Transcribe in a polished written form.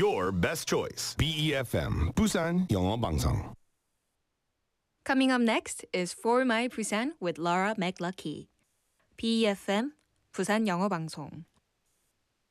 your best choice. BEFM Busan 영어 방송. Coming up next is For My Busan with Laura McLucky. BEFM 부산 영어 방송.